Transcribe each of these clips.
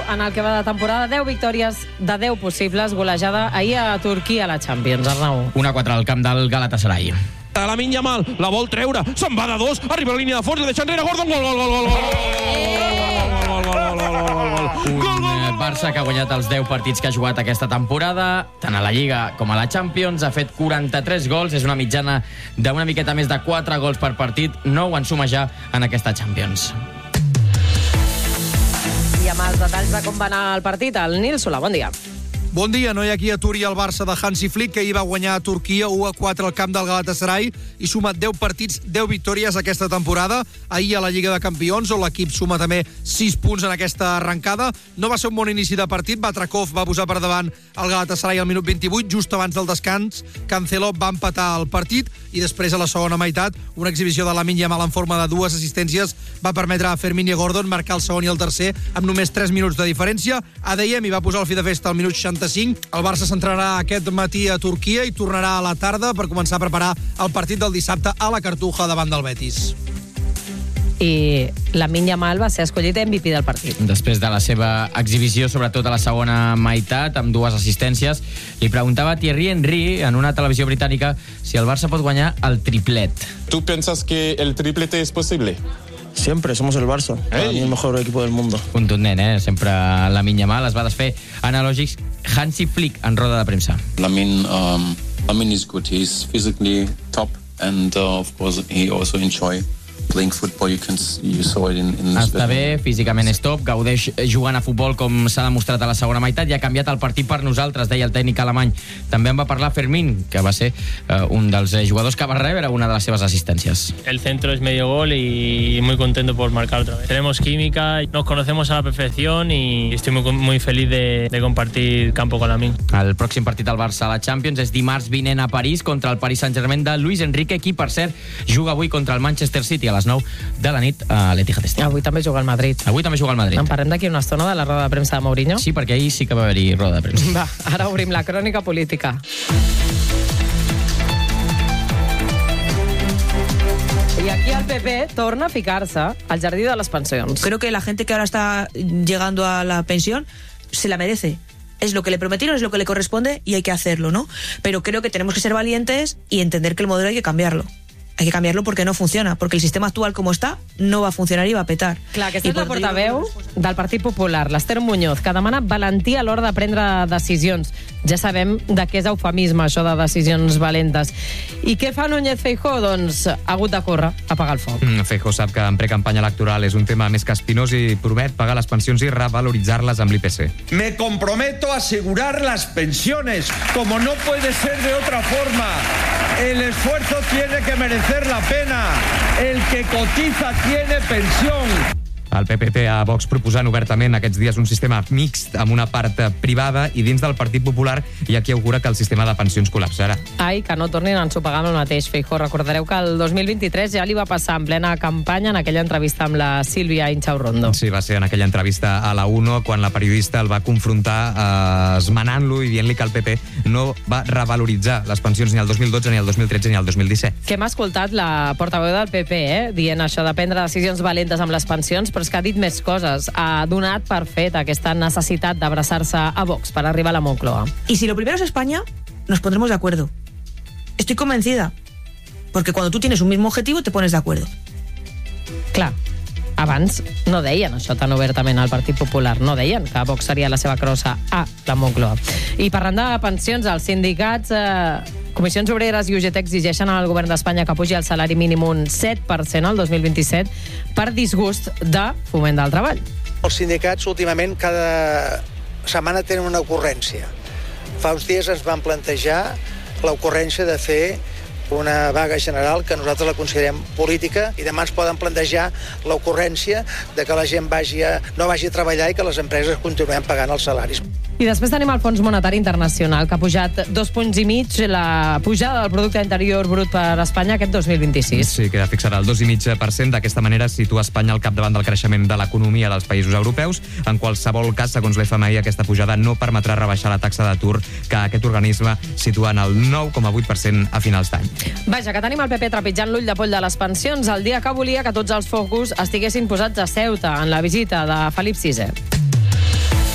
en el que va de temporada, 10 victòries de 10 possibles, golejada ahir a Turquia a la Champions. Arnau. 1-4 al camp del Galatasaray. Lamine Yamal, la vol treure, se'n va de dos, arriba a la línia de fons, la deixa enrere, Gordon, gol, gol, gol, gol, gol. Un Barça que ha guanyat els 10 partits que ha jugat aquesta temporada, tant a la Lliga com a la Champions, ha fet 43 gols, és una mitjana d'una miqueta més de 4 gols per partit, 9 en suma ja en aquesta Champions. I amb els detalls de com va anar el partit, el Nil Solà, bon dia. Bon dia, no hi ha qui aturi el Barça de Hansi Flick, que ahir va guanyar a Turquia 1-4 al camp del Galatasaray i suma 10 partits, 10 victòries aquesta temporada. Ahir a la Lliga de Campions, on l'equip suma també 6 punts en aquesta arrencada. No va ser un bon inici de partit, Batrakov va posar per davant el Galatasaray al minut 28, just abans del descans. Cancelo va empatar el partit i després a la segona meitat una exhibició de Lamine Yamal en forma de 2 assistències va permetre a Fermín i Gordon marcar el segon i el tercer amb només 3 minuts de diferència. Adeyemi va posar el fi de festa al minut 65. El Barça s'entrarà aquest matí a Turquia i tornarà a la tarda per començar a preparar el partit del dissabte a la Cartuja davant del Betis. I Lamine Yamal va ser escollit MVP del partit. Després de la seva exhibició, sobretot a la segona meitat, amb 2 assistències, li preguntava a Thierry Henry en una televisió britànica si el Barça pot guanyar el triplet. ¿Tú piensas que el triplete es posible? Siempre, somos el Barça. Para mí el mejor equipo del mundo. Contundent, sempre Lamine Yamal es va desfer analògics Hansi Flick en roda de premsa. Lamine is good. He's physically top, and of course he also enjoy playing football. You saw it in Està bé, físicament és top, gaudeix jugant a futbol com s'ha demostrat a la segona meitat i ha canviat el partit per nosaltres, deia el tècnic alemany. També en va parlar Fermín, que va ser un dels jugadors que va rebre una de les seves assistències. El centro es medio gol y muy contento por marcar otra vez. Tenemos química, nos conocemos a la perfección y estoy muy feliz de compartir campo con Lamine. El pròxim partit del Barça a la Champions és dimarts vinent a París contra el Paris Saint-Germain de Luis Enrique, qui, per cert, juga avui contra el Manchester City a les 9 de la nit a l'Etihad Stadium. Avui també juga el Madrid. Avui també juga el Madrid. En parlem d'aquí una estona de la roda de premsa de Mourinho? Sí, perquè ahir sí que va haver-hi roda de premsa. Va, ara obrim la crònica política. I aquí el PP torna a ficar-se al jardí de les pensions. Creo que la gente que ahora está llegando a la pensión se la merece. Es lo que le prometieron, es lo que le corresponde y hay que hacerlo, ¿no? Pero creo que tenemos que ser valientes y entender que el modelo hay que cambiarlo. Hay que canviar-lo perquè no funciona, perquè el sistema actual com està no va funcionar i va petar. Clar, aquesta és la portaveu del Partit Popular, l'Ester Muñoz, que demana valentia a l'hora de prendre decisions. Ja sabem de què és eufemisme, això de decisions valentes. I què fa Núñez Feijóo? Doncs ha hagut de córrer a pagar el foc. Feijóo sap que en precampanya electoral és un tema més que espinós i promet pagar les pensions i revaloritzar-les amb l'IPC. Me comprometo a asegurar las pensiones, como no puede ser de otra forma. El esfuerzo tiene que merecer la pena. El que cotiza tiene pensión. El PP té a Vox proposant obertament aquests dies un sistema mixt amb una part privada i dins del Partit Popular hi ha qui augura que el sistema de pensions col·lapsarà. Ai, que no tornin a ensopegar amb el mateix, Feijóo. Recordareu que el 2023 ja li va passar en plena campanya en aquella entrevista amb la Sílvia Inchaurondo. Sí, va ser en aquella entrevista a la 1 quan la periodista el va confrontar esmenant-lo i dient-li que el PP no va revaloritzar les pensions ni el 2012, ni el 2013, ni el 2017. Que hem escoltat la portaveu del PP, dient això de prendre decisions valentes amb les pensions, però és que ha dit més coses. Ha donat per fet aquesta necessitat d'abraçar-se a Vox per arribar a la Moncloa. Y si lo primero es España, nos pondremos de acuerdo. Estoy convencida. Porque cuando tú tienes un mismo objetivo, te pones de acuerdo. Clar, abans no deien això tan obertament al Partit Popular. No deien que Vox seria la seva crossa a la Moncloa. I parlant de pensions, els sindicats... Comissions Obreres i UGT exigeixen al govern d'Espanya que pugi el salari mínim un 7% al 2027 per disgust de Foment del Treball. Els sindicats últimament cada setmana tenen una ocurrència. Fa uns dies ens van plantejar l'ocurrència de fer una vaga general que nosaltres la considerem política i demà ens poden plantejar l'ocurrència de que la gent no vagi a treballar i que les empreses continuem pagant els salaris. I després tenim el Fons Monetari Internacional, que ha pujat 2,5 punts la pujada del producte interior brut per Espanya aquest 2026. Sí, queda fixada al 2,5%. D'aquesta manera situa Espanya al capdavant del creixement de l'economia dels països europeus. En qualsevol cas, segons l'FMI, aquesta pujada no permetrà rebaixar la taxa d'atur que aquest organisme situa en el 9,8% a finals d'any. Vaja, que tenim el PP trepitjant l'ull de poll de les pensions el dia que volia que tots els focus estiguessin posats a Ceuta en la visita de Felip VI.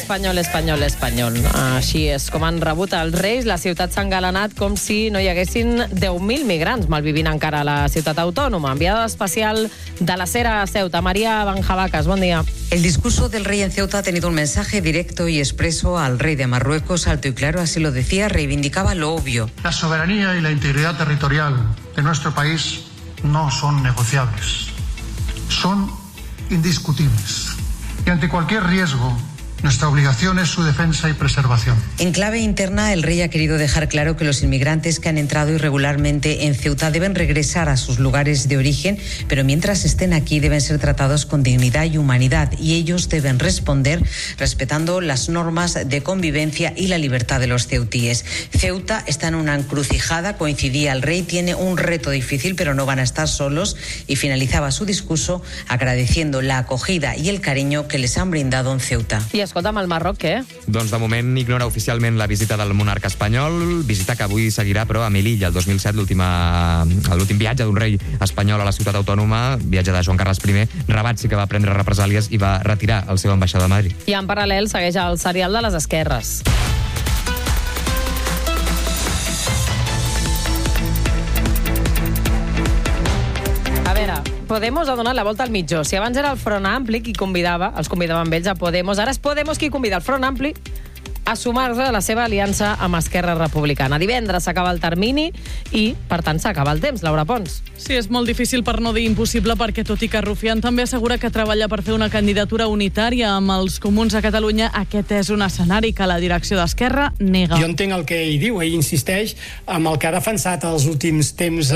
espanyol. Així és com han rebut els Reis. La ciutat s'ha engalanat com si no hi haguessin 10.000 migrants malvivint encara a la ciutat autònoma. Enviada especial de la Sera a Ceuta, María Banjabacas, bon dia. El discurso del rey en Ceuta ha tenido un mensaje directo y expreso al rey de Marruecos, alto y claro, así lo decía, reivindicaba lo obvio. La soberanía y la integridad territorial de nuestro país no son negociables, son indiscutibles. Y ante cualquier riesgo, nuestra obligación es su defensa y preservación. En clave interna, el rey ha querido dejar claro que los inmigrantes que han entrado irregularmente en Ceuta deben regresar a sus lugares de origen, pero mientras estén aquí deben ser tratados con dignidad y humanidad, y ellos deben responder respetando las normas de convivencia y la libertad de los ceutíes. Ceuta está en una encrucijada, coincidía el rey, tiene un reto difícil, pero no van a estar solos, y finalizaba su discurso agradeciendo la acogida y el cariño que les han brindado en Ceuta. Escolta'm, el Marroc, què? Doncs de moment ignora oficialment la visita del monarca espanyol, visita que avui seguirà, però a Melilla, el 2007, l'últim viatge d'un rei espanyol a la ciutat autònoma, viatge de Joan Carles I, Rabat sí que va prendre represàlies i va retirar el seu ambaixador a Madrid. I en paral·lel segueix el serial de les esquerres. Podemos ha donat la volta al mitjó. Si abans era el Front Ampli qui convidava, els convidaven ells a Podemos, ara és Podemos qui convida el Front Ampli a sumar-se a la seva aliança amb Esquerra Republicana. Divendres s'acaba el termini i, per tant, s'acaba el temps. Laura Pons. Sí, és molt difícil per no dir impossible perquè, tot i que Rufián també assegura que treballa per fer una candidatura unitària amb els comuns a Catalunya, aquest és un escenari que la direcció d'Esquerra nega. Jo entenc el que ell diu, ell insisteix amb el que ha defensat els últims temps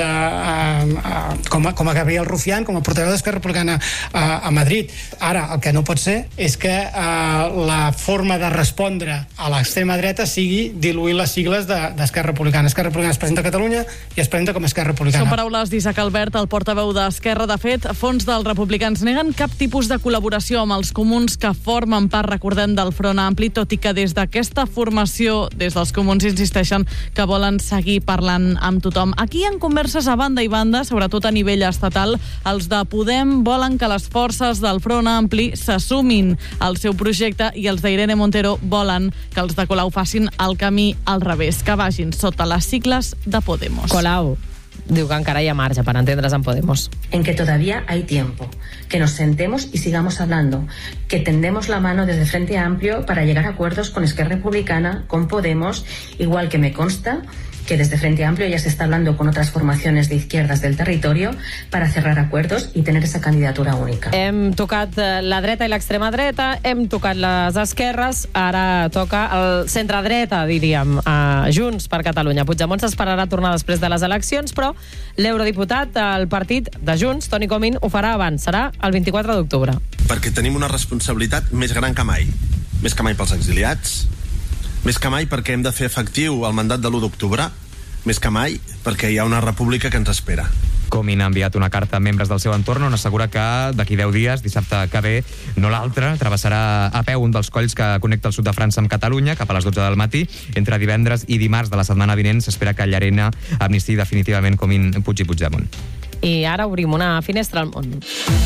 com a Gabriel Rufián, com a portaveu d'Esquerra Republicana a Madrid. Ara, el que no pot ser és que la forma de respondre a l'extrema dreta sigui diluir les sigles d'Esquerra Republicana. Esquerra Republicana es presenta a Catalunya i es presenta com a Esquerra Republicana. Són paraules d'Isaac Albert, el portaveu d'Esquerra. De fet, fons dels republicans neguen cap tipus de col·laboració amb els comuns que formen part, recordem, del Front Ampli, tot i que des d'aquesta formació, des dels comuns, insisteixen que volen seguir parlant amb tothom. Aquí hi ha converses a banda i banda, sobretot a nivell estatal. Els de Podem volen que les forces del Front Ampli s'assumin al seu projecte i els d'Irene Montero volen que els de Colau facin el camí al revés, que vagin sota les sigles de Podemos. Colau diu que encara hi ha marge per entendre's amb Podemos. En que todavía hay tiempo, que nos sentemos y sigamos hablando, que tendemos la mano desde Frente Amplio para llegar a acuerdos con Esquerra Republicana, con Podemos, igual que me consta que desde Frente Amplio ya se está hablando con otras formaciones de izquierdas del territorio para cerrar acuerdos y tener esa candidatura única. Hem tocat la dreta i l'extrema dreta, hem tocat les esquerres, ara toca el centre-dreta, diríem, Junts per Catalunya. Puigdemont s'esperarà tornar després de les eleccions, però l'eurodiputat al partit de Junts, Toni Comín, ho farà abans, serà el 24 d'octubre. Perquè tenim una responsabilitat més gran que mai pels exiliats, més que mai perquè hem de fer efectiu el mandat de l'1 d'octubre, més que mai perquè hi ha una república que ens espera. Comín ha enviat una carta a membres del seu entorn on assegura que d'aquí 10 dies, dissabte que ve, no l'altre, travessarà a peu un dels colls que connecta el sud de França amb Catalunya cap a les 12 del matí. Entre divendres i dimarts de la setmana vinent s'espera que Llarena amnistiï definitivament Comín, Puig i Puigdemont. I ara obrim una finestra al món.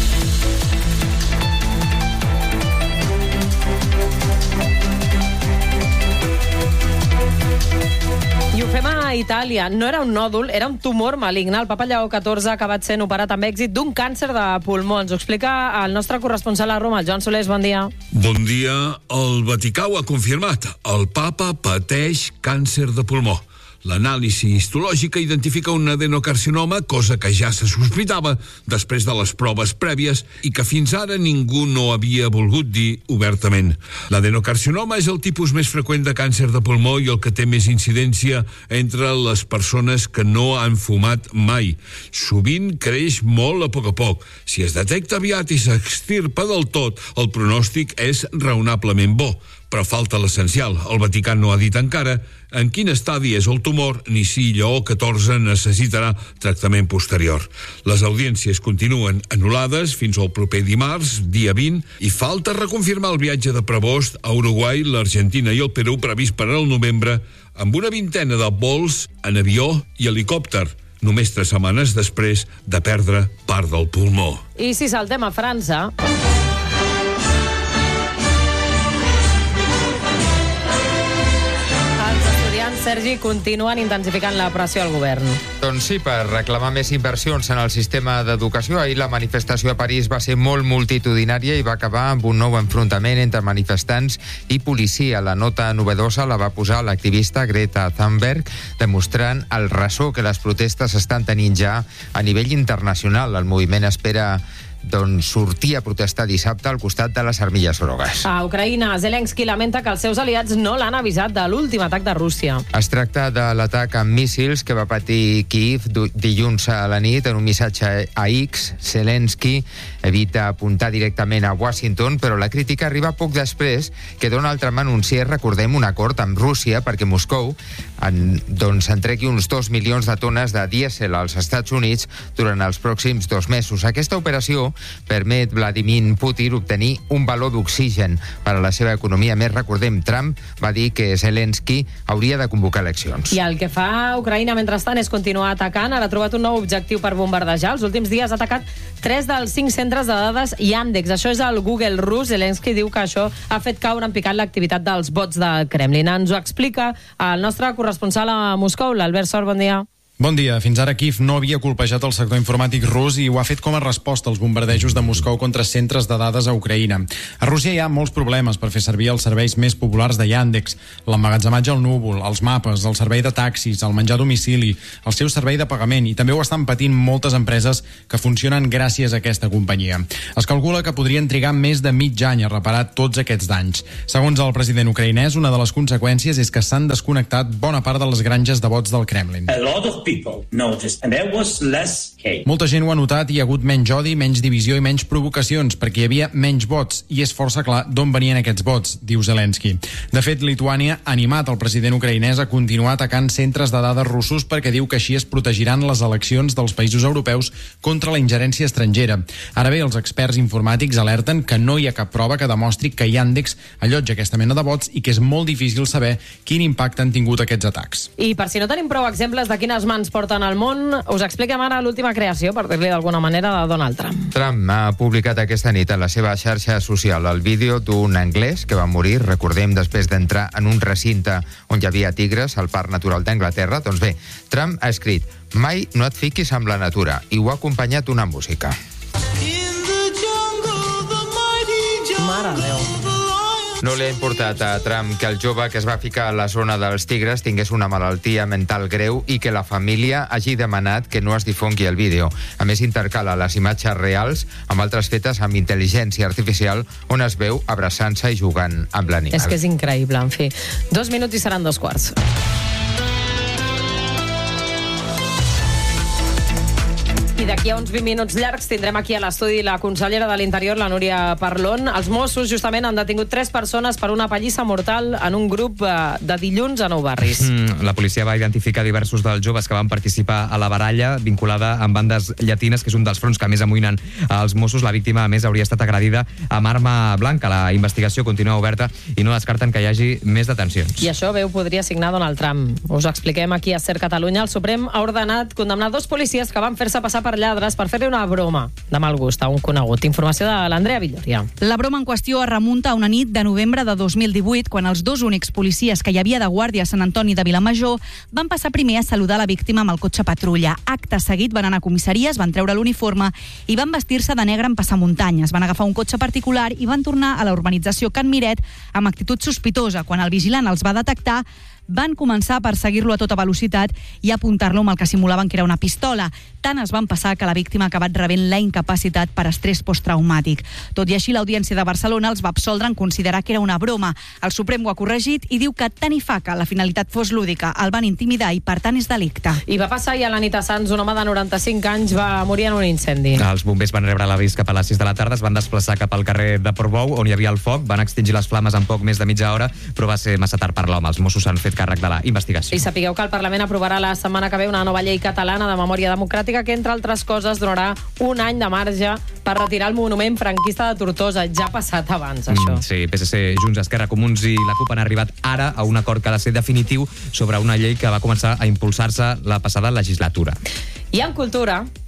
I ho fem a Itàlia. No era un nòdul, era un tumor maligne. El papa Lleó XIV ha acabat sent operat amb èxit d'un càncer de pulmó. Ens ho explica el nostre corresponsal a Roma, el Joan Solés. Bon dia. Bon dia. El Vaticà ho ha confirmat. El papa pateix càncer de pulmó. L'anàlisi histològica identifica un adenocarcinoma, cosa que ja se sospitava després de les proves prèvies i que fins ara ningú no havia volgut dir obertament. L'adenocarcinoma és el tipus més freqüent de càncer de pulmó i el que té més incidència entre les persones que no han fumat mai. Sovint creix molt a poc. Si es detecta aviat i s'extirpa del tot, el pronòstic és raonablement bo. Però falta l'essencial. El Vaticà no ha dit encara en quin estadi és el tumor ni si Lleó XIV necessitarà tractament posterior. Les audiències continuen anul·lades fins al proper dimarts, dia 20, i falta reconfirmar el viatge de prebost a Uruguai, l'Argentina i el Perú previst per al novembre, amb una vintena de vols en avió i helicòpter, només 3 setmanes després de perdre part del pulmó. I si saltem a França... Sergi, continuen intensificant la pressió al govern. Doncs sí, per reclamar més inversions en el sistema d'educació. Ahir la manifestació a París va ser molt multitudinària i va acabar amb un nou enfrontament entre manifestants i policia. La nota novedosa la va posar l'activista Greta Thunberg, demostrant el ressò que les protestes estan tenint ja a nivell internacional. El moviment espera sortir a protestar dissabte al costat de les armilles grogues. A Ucraïna, Zelensky lamenta que els seus aliats no l'han avisat de l'últim atac de Rússia. Es tracta de l'atac amb míssils que va patir Kyiv dilluns a la nit. En un missatge a X, Zelensky evita apuntar directament a Washington, però la crítica arriba poc després que Donald Trump anunciés, recordem, un acord amb Rússia perquè Moscou entregui uns 2 milions de tones de dièsel als Estats Units durant els pròxims 2 mesos. Aquesta operació permet Vladimir Putin obtenir un valor d'oxigen per a la seva economia. Més, recordem, Trump va dir que Zelensky hauria de convocar eleccions. I el que fa Ucraïna, mentrestant, és continuar atacant. Ara ha trobat un nou objectiu per bombardejar. Els últims dies ha atacat 3 dels 5 centres de dades Yandex. Això és el Google rus. Zelensky diu que això ha fet caure en picat l'activitat dels bots del Kremlin. Ens ho explica el nostre corresponsal a Moscou, l'Albert Sor. Bon dia. Bon dia. Fins ara Kyiv no havia colpejat el sector informàtic rus i ho ha fet com a resposta als bombardejos de Moscou contra centres de dades a Ucraïna. A Rússia hi ha molts problemes per fer servir els serveis més populars de Yandex, l'emmagatzematge al núvol, els mapes, el servei de taxis, el menjar a domicili, el seu servei de pagament, i també ho estan patint moltes empreses que funcionen gràcies a aquesta companyia. Es calcula que podrien trigar més de mig any a reparar tots aquests danys. Segons el president ucraïnès, una de les conseqüències és que s'han desconnectat bona part de les granges de bots del Kremlin. Molta gent ho ha notat i hi ha hagut menys odi, menys divisió i menys provocacions, perquè hi havia menys bots, i és força clar d'on venien aquests bots, diu Zelensky. De fet, Lituània ha animat el president ucraïnès a continuar atacant centres de dades russos perquè diu que així es protegiran les eleccions dels països europeus contra la ingerència estrangera. Ara bé, els experts informàtics alerten que no hi ha cap prova que demostri que Yandex allotja aquesta mena de bots i que és molt difícil saber quin impacte han tingut aquests atacs. I per si no tenim prou exemples de quines mans porten al món, us expliquem ara l'última creació, per dir-li d'alguna manera, de Donald Trump. Trump ha publicat aquesta nit a la seva xarxa social el vídeo d'un anglès que va morir, recordem, després d'entrar en un recinte on hi havia tigres al Parc Natural d'Anglaterra. Doncs bé, Trump ha escrit: mai no et fiquis amb la natura, i ho ha acompanyat una música. Mare de Déu. No li ha importat a Trump que el jove que es va ficar a la zona dels tigres tingués una malaltia mental greu i que la família hagi demanat que no es difongui el vídeo. A més, intercala les imatges reals amb altres fetes amb intel·ligència artificial on es veu abraçant-se i jugant amb l'animal. És que és increïble, en fi. 2 minuts i seran 2:15. I d'aquí a uns 20 minuts llargs tindrem aquí a l'estudi la consellera de l'Interior, la Núria Parlon. Els Mossos justament han detingut 3 persones per una pallissa mortal en un grup de dilluns a Nou Barris. La policia va identificar diversos dels joves que van participar a la baralla vinculada amb bandes llatines, que és un dels fronts que més amoïnen als Mossos. La víctima, a més, hauria estat agredida amb arma blanca. La investigació continua oberta i no descarten que hi hagi més detencions. I això, ho podria signar Donald Trump. Us ho expliquem aquí a Ser Catalunya. El Suprem ha ordenat condemnar 2 policies que van fer-se passar per lladres per fer-li una broma de mal gust a un conegut. Informació de l'Andrea Villoria. La broma en qüestió es remunta a una nit de novembre de 2018, quan els 2 únics policies que hi havia de guàrdia a Sant Antoni de Vilamajor van passar primer a saludar la víctima amb el cotxe patrulla. Acte seguit van anar a comissaries, van treure l'uniforme i van vestir-se de negre en passamuntanyes. Van agafar un cotxe particular i van tornar a la urbanització Can Miret amb actitud sospitosa. Quan el vigilant els va detectar, van començar a perseguir-lo a tota velocitat i a apuntar-lo amb el que simulaven que era una pistola. Tant es van passar que la víctima ha acabat rebent la incapacitat per estrès posttraumàtic. Tot i així, l'Audiència de Barcelona els va absoldre en considerar que era una broma. El Suprem ho ha corregit i diu que tant hi fa que la finalitat fos lúdica, el van intimidar i, per tant, és delicte. I va passar i a la nit a Sants un home de 95 anys va morir en un incendi. Els bombers van rebre l'avís cap a les 6 de la tarda, es van desplaçar cap al carrer de Portbou, on hi havia el foc, van extingir les flames en poc més de mitja hora, però va ser massa tard per l'home. Els Mossos s'han fet càrrec de la investigació. I sapigueu que el Parlament aprovarà la setmana que ve una nova llei catalana de memòria democràtica que, entre altres coses, donarà un any de marge per retirar el monument franquista de Tortosa. Ja ha passat abans, això. Sí, PSC, Junts, Esquerra, Comuns i la CUP han arribat ara a un acord que ha de ser definitiu sobre una llei que va començar a impulsar-se la passada legislatura. I en cultura,